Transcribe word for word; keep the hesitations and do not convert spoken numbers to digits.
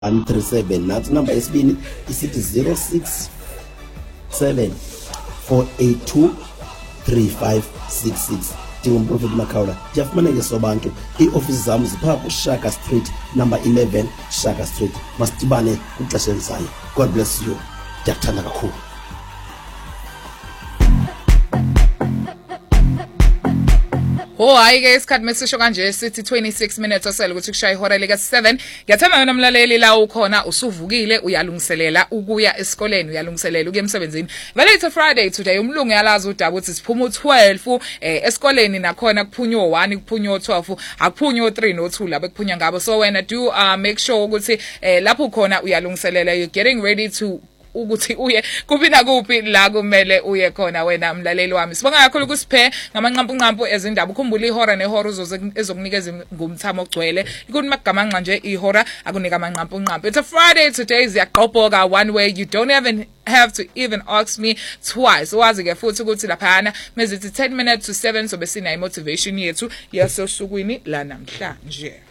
one three seven nathi number yesibini isithi zero six seven four eight two three five six six. Ndingumprofeti Makhawula. Ndiyafumaneka sobantu ii-office zam zipha kuShaka Street number eleven Shaka Street. Masidibane kwixesha elizayo. God bless you. Ndiyakuthanda kakhulu. Oh hayi ke isikhathi mesisho kanje sithi twenty-six minutes osele ukuthi kushaya ihora lika seven. Ngiyathemba yona umlaleli la ukhona usuvukile uyalungiselela ukuya esikoleni uyalungiselela ukuya emsebenzini. Vele it's a Friday today umlungu yalazi udaba ukuthi siphuma u-twelve eh esikoleni nakhona kuphunywa one kuphunywa twelve akuphunywa three no two laba kuphunywa ngabo. So wena do uh, make sure ukuthi eh lapho khona uyalungiselela you're getting ready to ukuthi uye kuphi kuphi la kumele uye khona wena mlaleli wami. Sibonga kakhulu kusiphe ngamanqampu nqampu ezindaba ukhumbula ihora nehora uzokunikeza ngumthamo ogcwele ikuni magamanqa nje ihora akunika amanqampu nqampu. It's a Friday today ziyaqhophoka one way you don't even have to even ask me twice. Wazi ke futhi ukuthi laphana mezithi ten minutes to seven so besina motivation yethu yasosukwini la namhlanje.